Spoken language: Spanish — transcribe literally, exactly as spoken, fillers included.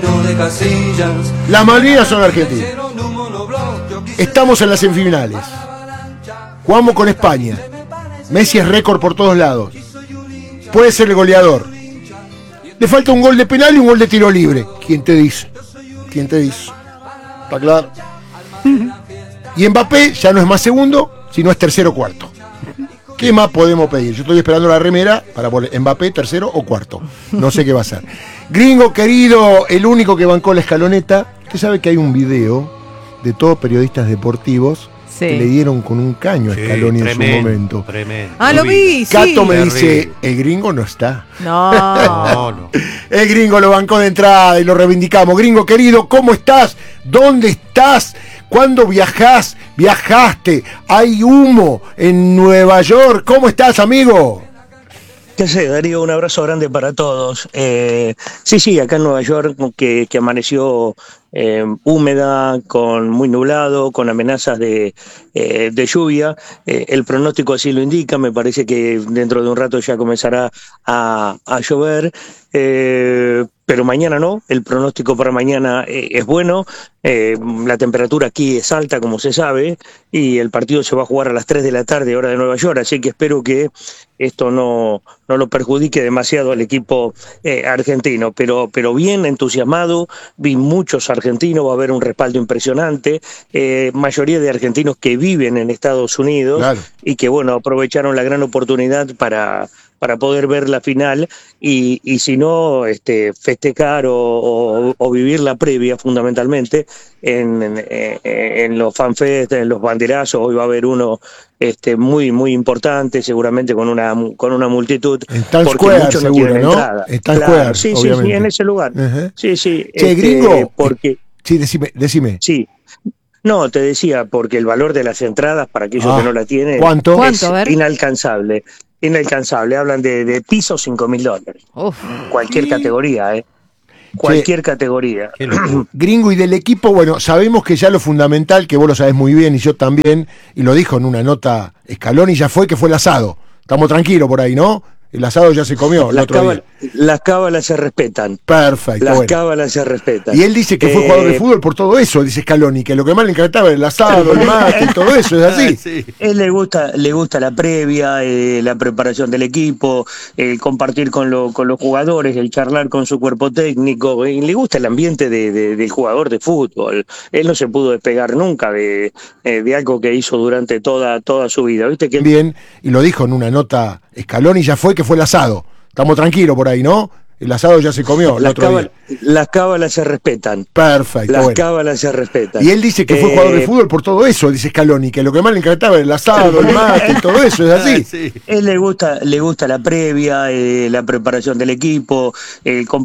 Las Malvinas son argentinas. Estamos en las semifinales. Jugamos con España. Messi es récord por todos lados. Puede ser el goleador. Le falta un gol de penal y un gol de tiro libre. ¿Quién te dice? ¿Quién te dice? ¿Está claro? Y Mbappé ya no es más segundo, sino es tercero o cuarto. ¿Qué más podemos pedir? Yo estoy esperando la remera para poner Mbappé tercero o cuarto. No sé qué va a ser. Gringo querido, el único que bancó la escaloneta. Usted sabe que hay un video de todos periodistas deportivos sí. que le dieron con un caño a Scaloni sí, tremendo, en su momento. Tremendo. Ah, lo vi, sí. Cato me dice, el gringo no está. No. no, no. El gringo lo bancó de entrada y lo reivindicamos. Gringo querido, ¿cómo estás? ¿Dónde estás? ¿Cuándo viajás? ¿Viajaste? ¿Hay humo en Nueva York? ¿Cómo estás, amigo? ¿Qué sé, Darío? Un abrazo grande para todos. Eh, sí, sí, acá en Nueva York, que, que amaneció eh, húmeda, con muy nublado, con amenazas de, eh, de lluvia. Eh, el pronóstico así lo indica. Me parece que dentro de un rato ya comenzará a, a llover. Eh, pero mañana no, el pronóstico para mañana eh, es bueno, eh, la temperatura aquí es alta como se sabe y el partido se va a jugar a las tres de la tarde hora de Nueva York, así que espero que esto no, no lo perjudique demasiado al equipo eh, argentino, pero, pero bien entusiasmado, vi muchos argentinos, va a haber un respaldo impresionante, eh, mayoría de argentinos que viven en Estados Unidos claro. y que bueno, aprovecharon la gran oportunidad para... para poder ver la final y, y si no, este, festejar o, o, o vivir la previa fundamentalmente en, en, en los fanfest, en los banderazos. Hoy va a haber uno este, muy muy importante, seguramente con una con una multitud. En Times Square, seguro, ¿no? En Times Square, sí, sí, sí, en ese lugar. Uh-huh. Sí, sí. Che, este, gringo, porque, sí, decime, decime. Sí. No, te decía, porque el valor de las entradas, para aquellos ah, que no la tienen, ¿cuánto? es ¿Cuánto? A ver. Inalcanzable. Inalcanzable, hablan de, de piso cinco mil dólares. Uf. Cualquier categoría, ¿eh? Cualquier sí. categoría. Gringo, y del equipo, bueno, sabemos que ya lo fundamental, que vos lo sabés muy bien y yo también, y lo dijo en una nota Scaloni, ya fue que fue el asado. Estamos tranquilos por ahí, ¿no? El asado ya se comió el las otro cábal, día. Las cábalas se respetan. Perfecto. Las bueno. cábalas se respetan. Y él dice que fue eh, jugador de fútbol por todo eso, dice Scaloni, que lo que más le encantaba era el asado, el mate y todo eso, ¿es así? Sí. Él le gusta, le gusta la previa, eh, la preparación del equipo, el compartir con, lo, con los jugadores, el charlar con su cuerpo técnico, y le gusta el ambiente de, de, del jugador de fútbol. Él no se pudo despegar nunca de, eh, de algo que hizo durante toda, toda su vida. ¿Viste que bien, y lo dijo en una nota Scaloni, ya fue que fue el asado. Estamos tranquilos por ahí, ¿no? El asado ya se comió el las otro cábal, día. Las cábalas se respetan. Perfecto. Las bueno. cábalas se respetan. Y él dice que fue eh, jugador de fútbol por todo eso, dice Scaloni, que lo que más le encantaba era el asado, el mate y todo eso, ¿es así? Sí. Él le gusta, le gusta la previa, eh, la preparación del equipo, el compartir